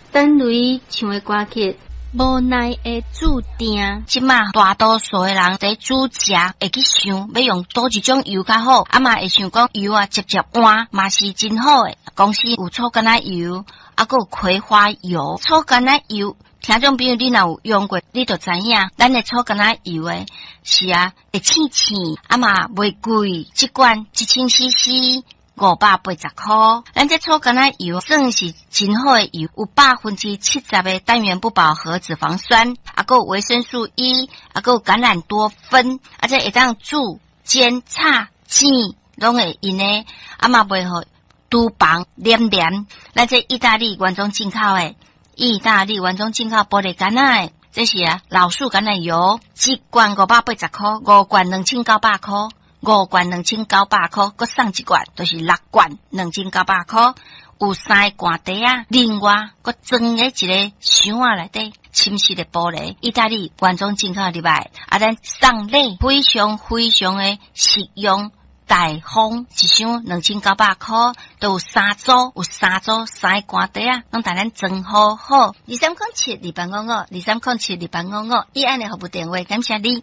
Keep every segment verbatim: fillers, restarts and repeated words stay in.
等雷唱的歌曲。无奈的注定， 即马大多数的人在煮食会去想要用倒一种油较好，啊嘛会想讲油啊直接换嘛是真好诶。公司有醋橄榄油，啊个有葵花油，醋橄榄油。听众朋友，你若有用过，你就知影，咱的醋橄榄油诶是啊，会清清，啊嘛袂贵，一罐一千 C C。五百八十块，咱这醋橄榄油算是真好的油，有百分之七十的单元不饱和脂肪酸，啊，还有维生素 E， 啊，还有橄榄多酚，啊，这会当煮、煎、炒、煎，拢会用的，啊嘛袂好厨房黏黏。咱这意大利原装进口的，意大利原装进口玻璃橄榄的，这是啊老树橄榄油，一罐五百八十块，五罐两千九百块。五罐两千九百块，搁送一罐，就是六罐两千九百块。有三个罐底啊，另外搁装在一个箱仔内底，深色的玻璃，意大利原装进口入来，啊，咱送礼非常非常的实用大方，一箱两千九百块，都有三组，有三组三个罐底啊，拢带咱装好好。二三空七二八五五，二三空七二八五五，以安的服务电话，感谢你。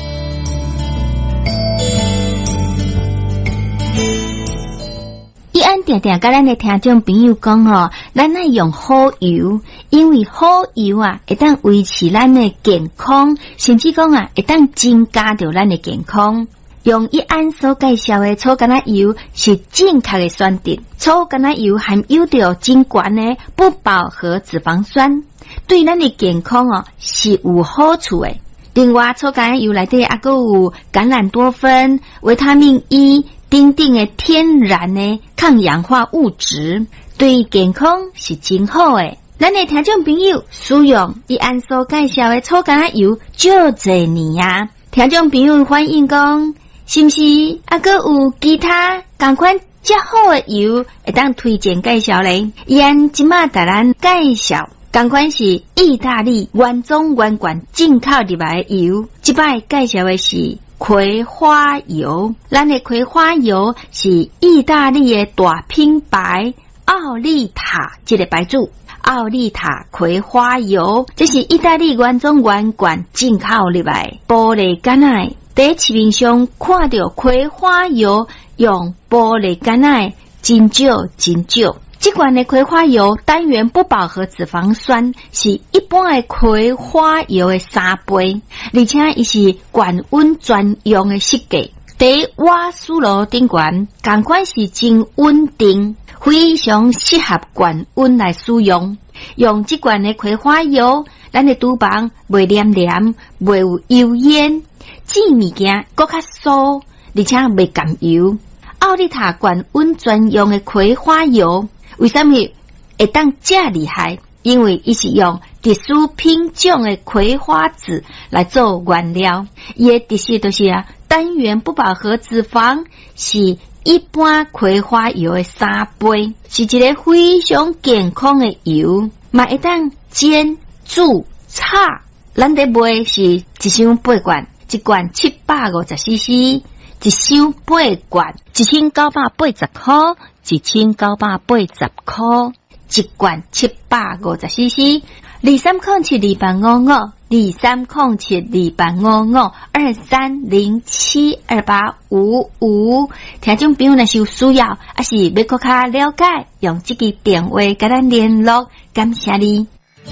伊安定定甲咱的听众朋友讲吼，咱爱用好油，因为好油啊，会当维持咱的健康，甚至讲啊，会当增加着咱的健康。用伊安所介绍的醋橄榄油是正确的选择。醋橄榄油含有着真悬的不饱和脂肪酸，对咱的健康哦是有好处的。另外，醋橄榄油内底还有橄榄多酚、维他命 E。等等的天然的抗氧化物质，对健康是真好的。咱的听众朋友使用伊安所介绍的醋橄榄油就侪年啊，听众朋友反映讲，是不是还阁有其他同款较好的油会当推荐介绍咧？伊安即马带咱介绍。同款是意大利原装原罐进口入来的油，即摆介绍的是葵花油。咱的葵花油是意大利的大品牌奥利塔这个牌子，奥利塔葵花油，这是意大利原装原罐进口入来玻璃橄榄。在市面上看到葵花油用玻璃橄榄真少真少。这款的葵花油单元不饱和脂肪酸是一般的葵花油的三倍，而且它是高温专用的设计，在瓦斯炉顶悬，同款是真稳定，非常适合高温来使用。用这款的葵花油，咱的厨房袂黏黏，袂有油烟，煮物件更较酥，而且袂甘油。奥利塔高温专用的葵花油。为什么会当这厉害？因为伊是用特殊品种的葵花籽来做原料，伊的特色就是啊，单元不饱和脂肪是一般葵花油的三倍，是一个非常健康的油，嘛会当煎、煮、炒。咱在卖是一箱八罐，一罐七百五十 C C， 一箱八罐一千九百八十块。一千九百八十块，一罐七百五十 C C， 二三零七二八五五，二三零七二八五五，二三零七二八五五。听众朋友若是有需要，还是要更加了解，用这个电话跟咱联络，感谢你。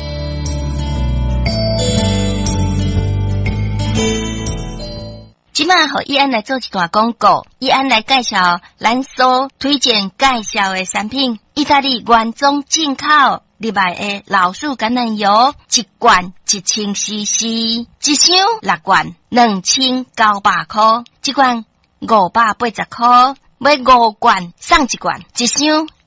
即摆互伊安来做一段广告，伊安来介绍咱所推荐介绍的产品，意大利原装进口入来的老树橄榄油，一罐一千 C C， 一箱六罐两千九百块，一罐五百八十块，买五罐送一罐，一箱